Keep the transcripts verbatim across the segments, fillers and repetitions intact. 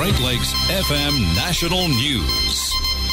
Great Lakes F M National News.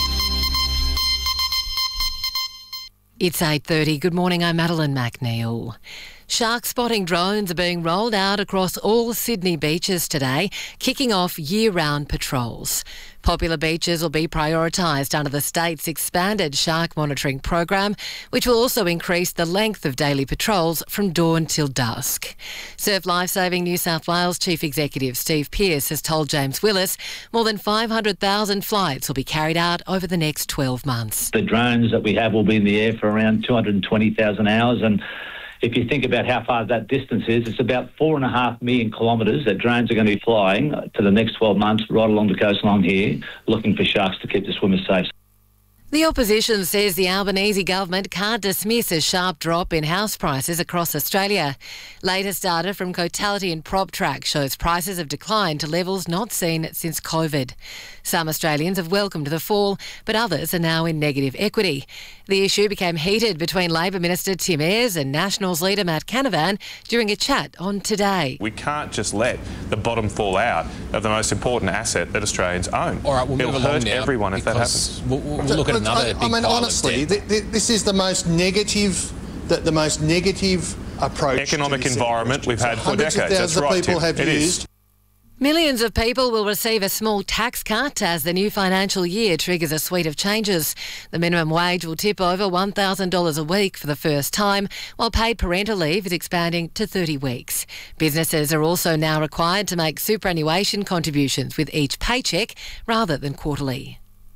It's eight thirty. Good morning, I'm Madeline McNeil. Shark spotting drones are being rolled out across all Sydney beaches today, kicking off year-round patrols. Popular beaches will be prioritised under the state's expanded shark monitoring program, which will also increase the length of daily patrols from dawn till dusk. Surf Lifesaving New South Wales Chief Executive Steve Pearce has told James Willis more than five hundred thousand flights will be carried out over the next twelve months. The drones that we have will be in the air for around two hundred twenty thousand hours, and if you think about how far that distance is, it's about four and a half million kilometres that drones are going to be flying to the next twelve months right along the coastline here, looking for sharks to keep the swimmers safe. The opposition says the Albanese government can't dismiss a sharp drop in house prices across Australia. Latest data from Cotality and PropTrack shows prices have declined to levels not seen since COVID. Some Australians have welcomed the fall, but others are now in negative equity. The issue became heated between Labor Minister Tim Ayres and Nationals leader Matt Canavan during a chat on Today. We can't just let the bottom fall out of the most important asset that Australians own. All right, we'll It'll move hurt along now everyone if that happens. We'll, we'll look at another I, big I mean, pile honestly, of debt. th- th- this is the most negative, the, the most negative approach. Economic to this environment we've had for Hundreds decades. of That's thousands of right, people Tim. have It is. used. Millions of people will receive a small tax cut as the new financial year triggers a suite of changes. The minimum wage will tip over one thousand dollars a week for the first time, while paid parental leave is expanding to thirty weeks. Businesses are also now required to make superannuation contributions with each paycheck rather than quarterly.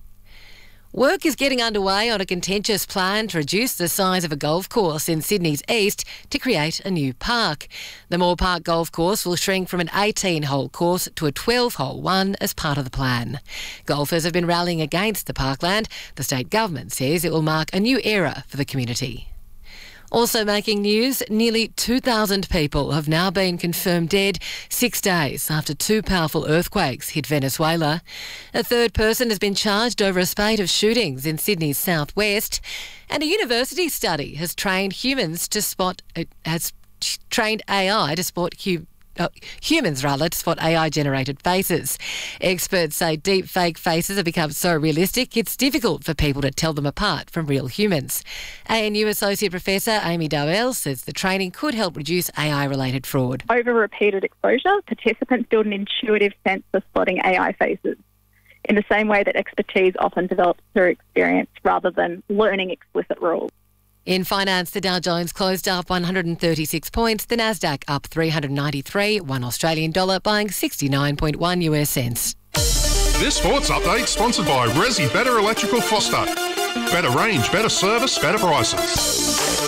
Work is getting underway on a contentious plan to reduce the size of a golf course in Sydney's east to create a new park. The Moore Park Golf Course will shrink from an eighteen-hole course to a twelve-hole one as part of the plan. Golfers have been rallying against the parkland. The state government says it will mark a new era for the community. Also making news, nearly two thousand people have now been confirmed dead six days after two powerful earthquakes hit Venezuela. A third person has been charged over a spate of shootings in Sydney's southwest. And a university study has trained humans to spot, uh, has trained A I to spot hu- Uh, humans rather, to spot A I-generated faces. Experts say deep fake faces have become so realistic it's difficult for people to tell them apart from real humans. A N U Associate Professor Amy Dowell says the training could help reduce A I-related fraud. Over repeated exposure, participants build an intuitive sense of spotting A I faces in the same way that expertise often develops through experience rather than learning explicit rules. In finance, the Dow Jones closed up one hundred thirty-six points, the Nasdaq up three hundred ninety-three, one Australian dollar buying sixty-nine point one U S cents. This sports update sponsored by Resi Better Electrical Foster. Better range, better service, better prices.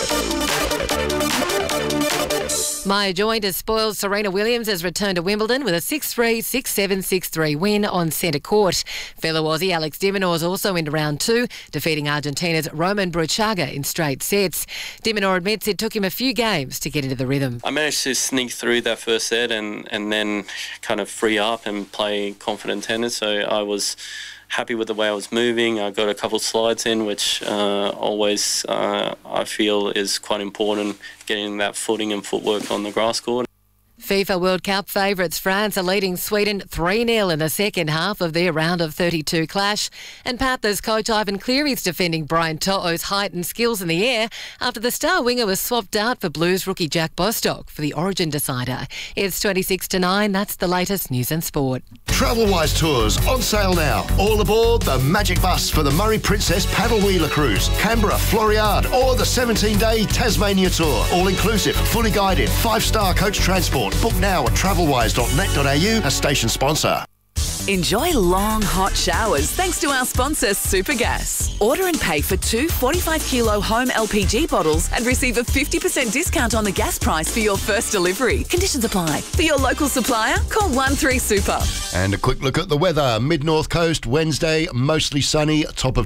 Maya joined as spoiled Serena Williams has returned to Wimbledon with a six three, six seven, six three win on centre court. Fellow Aussie Alex de Minaur is also into round two, defeating Argentina's Roman Bruchaga in straight sets. De Minaur admits it took him a few games to get into the rhythm. I managed to sneak through that first set and, and then kind of free up and play confident tennis, so I was happy with the way I was moving. I got a couple of slides in, which uh, always uh, I feel is quite important, getting that footing and footwork on the grass court. FIFA World Cup favourites France are leading Sweden three nil in the second half of their round of thirty-two clash. And Panthers coach Ivan Cleary is defending Brian To'o's height and skills in the air after the star winger was swapped out for Blues rookie Jack Bostock for the Origin decider. It's twenty-six to nine. That's the latest news and sport. Travelwise Tours on sale now. All aboard the Magic Bus for the Murray Princess Paddle Wheeler Cruise, Canberra, Floriade, or the seventeen-day Tasmania Tour. All inclusive, fully guided, five-star coach transport. Book now at travelwise dot net dot a u, a station sponsor. Enjoy long, hot showers thanks to our sponsor, Supergas. Order and pay for two forty-five kilo home L P G bottles and receive a fifty percent discount on the gas price for your first delivery. Conditions apply. For your local supplier, call one three super. And a quick look at the weather. Mid-North Coast, Wednesday, mostly sunny, top of